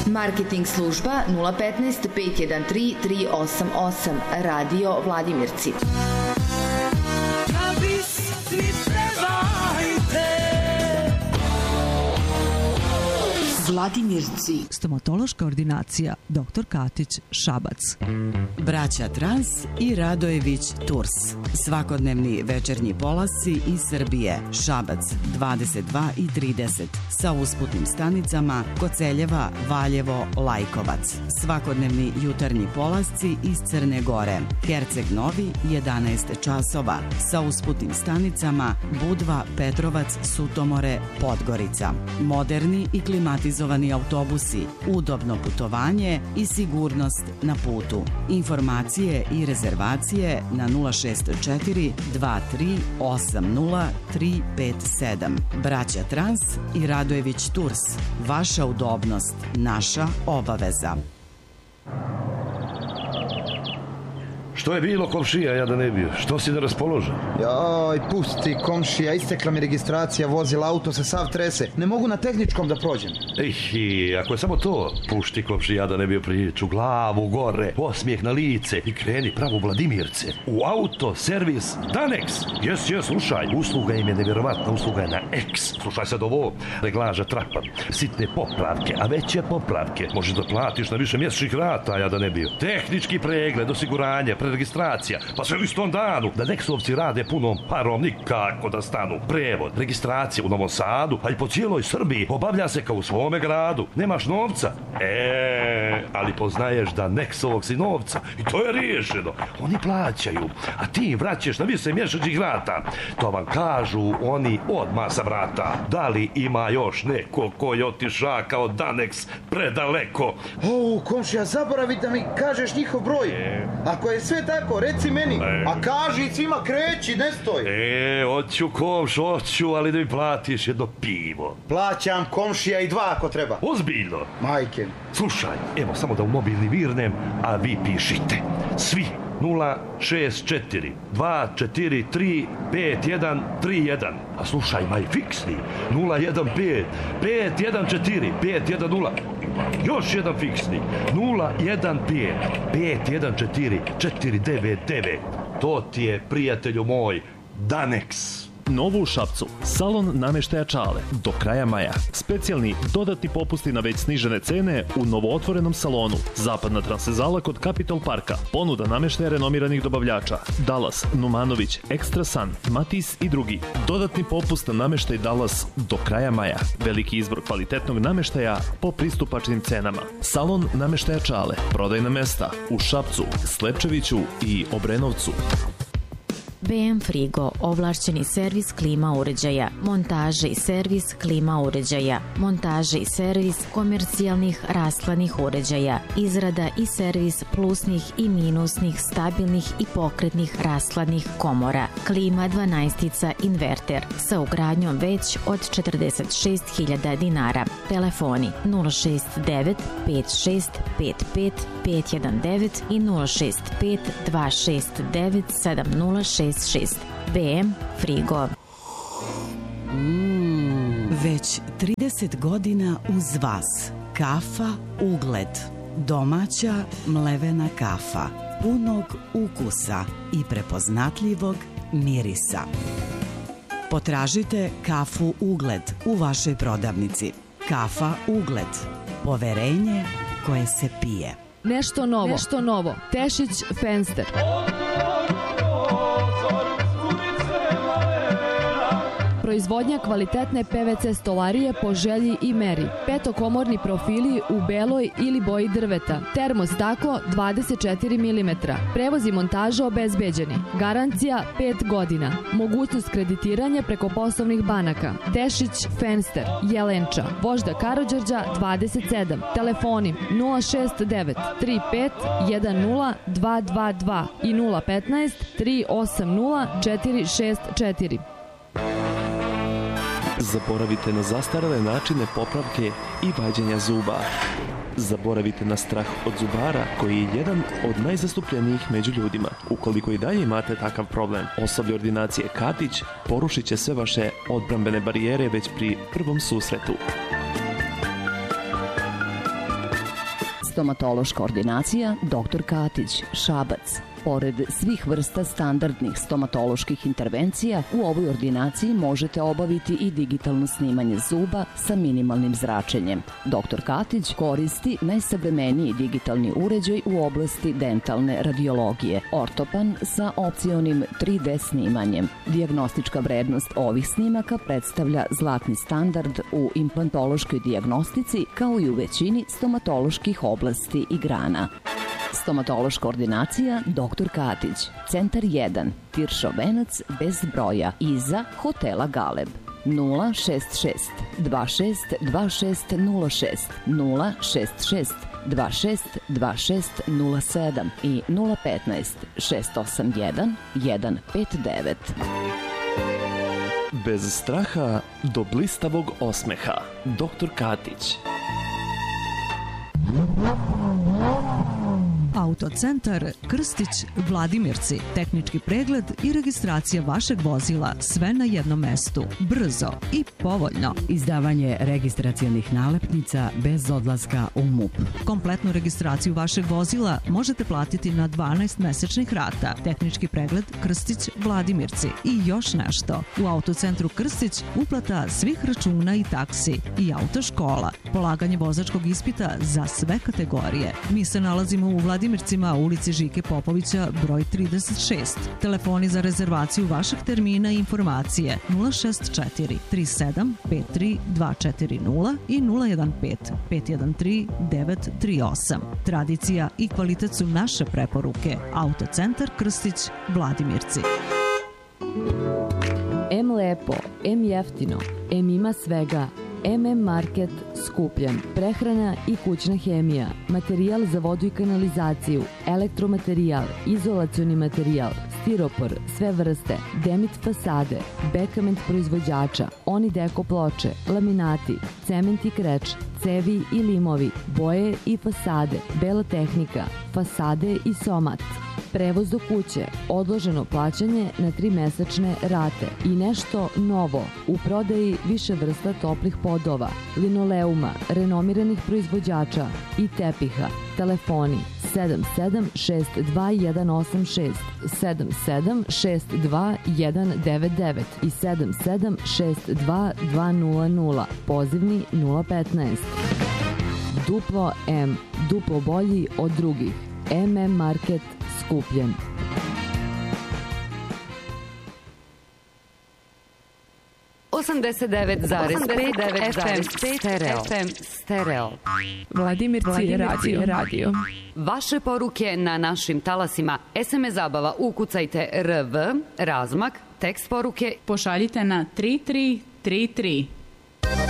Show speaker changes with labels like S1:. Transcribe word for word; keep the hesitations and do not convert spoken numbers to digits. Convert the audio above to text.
S1: Marketing služba nula petnaest pet jedan tri tri osam osam. Radio Vladimirci.
S2: Vladimirci. Stomatološka ordinacija doktor Katić, Šabac.
S3: Braća Trans i Radojević Tours. Svakodnevni večernji polasci iz Srbije. Šabac dvadeset dva i trideset sa usputnim stanicama Koceljeva, Valjevo, Lajkovac. Svakodnevni jutarnji polasci iz Crne Gore. Herceg Novi jedanaest časova sa usputnim stanicama Budva, Petrovac, Sutomore, Podgorica. Moderni i klimatizovani autobusi, udobno putovanje i sigurnost na putu. Informacije i rezervacije na nula šest četiri dva tri osam nula tri pet sedam. Braća Trans i Radojević Tours. Vaša udobnost, naša obaveza.
S4: Što je bilo, komšija, ja da ne bio? Što si neraspoložen?
S5: Joj, pusti, komšija, istekla mi registracija vozila, auto se sav trese. Ne mogu na tehničkom da prođem.
S4: Ej, ako je samo to, pušti, komšija, da ne bio priču, glavu gore, osmijeh na lice i kreni pravo Vladimirce. U auto, servis, Danex. Jes, jes, slušaj, usluga im je nevjerovatna, usluga je na X. Slušaj sad ovo, reglaža trapa, sitne popravke, a veće popravke. Možeš da platiš na više mjesečnih rata, ja da ne bio. Tehnički pregled, osiguranje, registracija, pa sve u istom danu. Da Nexovci rade punom parom, nikako da stanu. Prevod, registracija u Novom Sadu, a i po cijeloj Srbiji obavlja se kao u svome gradu. Nemaš novca? E, ali poznaješ da Nexovog si novca i to je riješeno. Oni plaćaju, a ti im vraćaš na više mjesečnih rata. To vam kažu oni odmah sa vrata. Da li ima još neko ko je otiša kao Danex predaleko?
S5: O, komšija, zaboravi da mi kažeš njihov broj.
S4: E.
S5: Ako je sve tako, reci meni. E. A kaži svima, kreći, ne stoj.
S4: E, hoću komš, hoću, ali da mi platiš jedno pivo.
S5: Plaćam, komšija, i dva ako treba.
S4: Ozbiljno?
S5: Majke.
S4: Slušaj, evo samo da u mobilni virnem, a vi pišite. Svi. nula šest četiri dva četiri tri pet jedan tri jedan. A slušaj, maj fiksni. nula jedan pet pet jedan četiri pet jedan nula. Još jedan fiksni. nula jedan pet pet jedan četiri četiri devet devet. To ti je, prijatelju moj, Danex.
S6: Novo u Šapcu. Salon namještaja Čale. Do kraja maja. Specijalni dodatni popusti na već snižene cene u novootvorenom salonu. Zapadna transvezala kod Capitol Parka. Ponuda namještaja renomiranih dobavljača. Dallas, Numanović, Extra Sun, Matis i drugi. Dodatni popust na namještaj Dallas do kraja maja. Veliki izbor kvalitetnog namještaja po pristupačnim cenama. Salon namještaja Čale. Prodajna mesta u Šapcu, Slepčeviću i Obrenovcu.
S7: B M Frigo, ovlašćeni servis klima uređaja, montaže i servis klima uređaja, montaže i servis komercijalnih rastlanih uređaja, izrada i servis plusnih i minusnih, stabilnih i pokretnih rastlanih komora, klima dvanaestica inverter sa ugradnjom već od četrdeset šest hiljada dinara. Telefoni nula šest devet pet šest pet pet pet jedan devet i nula šest pet dva šest devet sedam nula šest šest. B M Frigo.
S3: Mm, već trideset godina uz vas. Kafa Ugled. Domaća mlevena kafa. Punog ukusa i prepoznatljivog mirisa. Potražite kafu Ugled u vašoj prodavnici. Kafa Ugled. Poverenje koje se pije.
S8: Nešto novo. Nešto novo. Tešić Fenster. Proizvodnja kvalitetne P V C stolarije po želji i meri. Petokomorni profili u beloj ili boji drveta. Termostaklo dvadeset četiri milimetra. Prevoz i montaža obezbeđeni. Garancija pet godina. Mogućnost kreditiranja preko poslovnih banaka. Tešić Fenster, Jelenča, Vožda Karađorđa dvadeset sedam. Telefoni nula šest devet tri pet jedan nula dva dva dva i nula petnaest tri osam nula četiri šest četiri.
S6: Zaboravite na zastarele načine popravke i vađenja zuba. Zaboravite na strah od zubara, koji je jedan od najzastupljenijih među ljudima. Ukoliko i dalje imate takav problem, osoblje ordinacije Katić porušit će sve vaše odbrambene barijere već pri prvom susretu.
S9: Stomatološka ordinacija doktor Katić, Šabac. Pored svih vrsta standardnih stomatoloških intervencija, u ovoj ordinaciji možete obaviti i digitalno snimanje zuba sa minimalnim zračenjem. doktor Katić koristi najsavremeniji digitalni uređaj u oblasti dentalne radiologije, ortopan sa opcionim tri D snimanjem. Dijagnostička vrednost ovih snimaka predstavlja zlatni standard u implantološkoj dijagnostici kao i u većini stomatoloških oblasti i grana. Stomatološka ordinacija doktor Katić, Centar jedan, Tiršov venac bez broja, iza hotela Galeb. nula šest šest dva šest dva šest nula šest, nula šest šest dva šest dva šest nula sedam i nula petnaest šest osam jedan jedan pet devet.
S6: Bez straha do blistavog osmeha. doktor Katić.
S2: Autocentar Krstić Vladimirci. Tehnički pregled i registracija vašeg vozila sve na jednom mestu. Brzo i povoljno.
S3: Izdavanje registracionih nalepnica bez odlaska u M U P.
S2: Kompletnu registraciju vašeg vozila možete platiti na dvanaest mesečnih rata. Tehnički pregled Krstić Vladimirci. I još nešto. U Autocentru Krstić uplata svih računa i taksi i autoškola. Polaganje vozačkog ispita za sve kategorije. Mi se nalazimo u Vladimircima, u ulici Žike Popovića, broj trideset šest. Telefoni za rezervaciju vašeg termina i informacije nula šest četiri tri sedam pet tri dva četiri nula i nula jedan pet pet jedan tri devet tri osam. Tradicija i kvalitet su naše preporuke. Autocentar Krstić Vladimirci.
S8: M lepo, M jeftino, M ima svega. M M Market skupljen, prehrana i kućna hemija, materijal za vodu i kanalizaciju, elektromaterijal, izolacioni materijal, stiropor, sve vrste, Demit fasade, Bekament proizvođača, Onideko ploče, laminati, cement i kreč, cevi i limovi, boje i fasade, bela tehnika, fasade i somat. Prevoz do kuće, odloženo plaćanje na tri mesečne rate i nešto novo u prodaji više vrsta toplih podova, linoleuma, renomiranih proizvođača i tepiha. Telefoni sedam sedam šest dva jedan osam šest, sedam sedam šest dva jedan devet devet i sedam sedam šest dva dva nula nula, pozivni nula petnaest. Duplo M, duplo bolji od drugih. M M Market skupljen.
S10: osamdeset devet zarez pet F M stereo. F M stereo.
S11: Vladimirci radio. radio.
S10: Vaše poruke na našim talasima. S M S zabava ukucajte R V, razmak, tekst poruke.
S11: Pošaljite na tri tri tri tri.